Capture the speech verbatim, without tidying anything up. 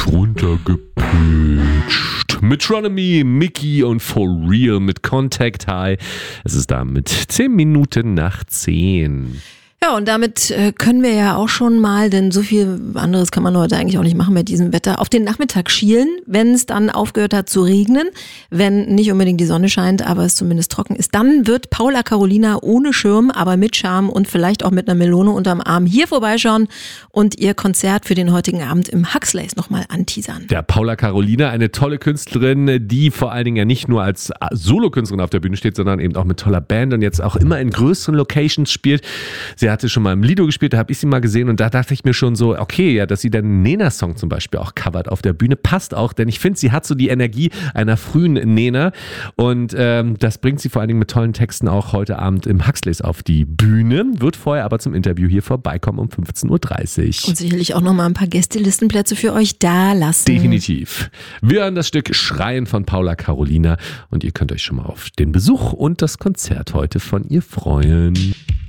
runtergepitcht. Metronomy, Mickey und For Real mit Contact High. Es ist damit zehn Minuten nach zehn. Ja, und damit äh, können wir ja auch schon mal, denn so viel anderes kann man heute eigentlich auch nicht machen mit diesem Wetter, auf den Nachmittag schielen, wenn es dann aufgehört hat zu regnen, wenn nicht unbedingt die Sonne scheint, aber es zumindest trocken ist. Dann wird Paula Carolina ohne Schirm, aber mit Charme und vielleicht auch mit einer Melone unterm Arm hier vorbeischauen und ihr Konzert für den heutigen Abend im Huxleys nochmal anteasern. Der Paula Carolina, eine tolle Künstlerin, die vor allen Dingen ja nicht nur als Solokünstlerin auf der Bühne steht, sondern eben auch mit toller Band und jetzt auch immer in größeren Locations spielt. Sie hatte schon mal im Lido gespielt, da habe ich sie mal gesehen und da dachte ich mir schon so, okay, ja, dass sie den Nena-Song zum Beispiel auch covert auf der Bühne, passt auch, denn ich finde, sie hat so die Energie einer frühen Nena und ähm, das bringt sie vor allen Dingen mit tollen Texten auch heute Abend im Huxleys auf die Bühne, wird vorher aber zum Interview hier vorbeikommen um fünfzehn Uhr dreißig. Und sicherlich auch nochmal ein paar Gästelistenplätze für euch da lassen. Definitiv. Wir hören das Stück Schreien von Paula Carolina und ihr könnt euch schon mal auf den Besuch und das Konzert heute von ihr freuen.